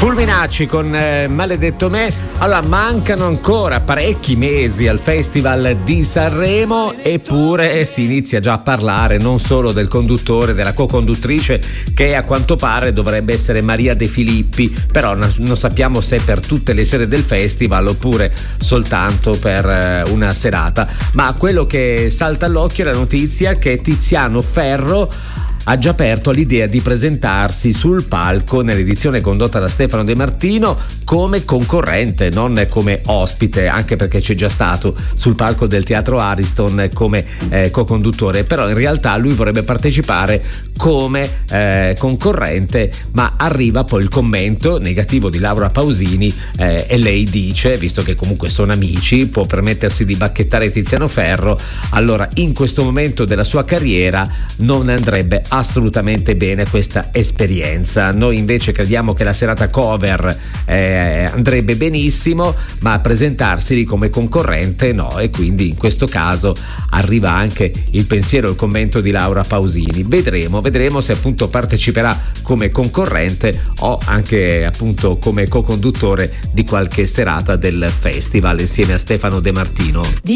Fulminacci con Maledetto Me. Allora, mancano ancora parecchi mesi al Festival di Sanremo, eppure si inizia già a parlare non solo del conduttore, della co-conduttrice, che a quanto pare dovrebbe essere Maria De Filippi, però non sappiamo se per tutte le sere del festival oppure soltanto per una serata. Ma quello che salta all'occhio è la notizia che Tiziano Ferro ha già aperto all'idea di presentarsi sul palco nell'edizione condotta da Stefano De Martino come concorrente, non come ospite, anche perché c'è già stato sul palco del Teatro Ariston come co-conduttore, però in realtà lui vorrebbe partecipare come concorrente, ma arriva poi il commento negativo di Laura Pausini e lei dice, visto che comunque sono amici, può permettersi di bacchettare Tiziano Ferro, allora in questo momento della sua carriera non andrebbe assolutamente bene questa esperienza. Noi invece crediamo che la serata cover andrebbe benissimo, ma presentarsi lì come concorrente no, e quindi in questo caso arriva anche il pensiero, il commento di Laura Pausini. Vedremo se appunto parteciperà come concorrente o anche appunto come co-conduttore di qualche serata del festival insieme a Stefano De Martino.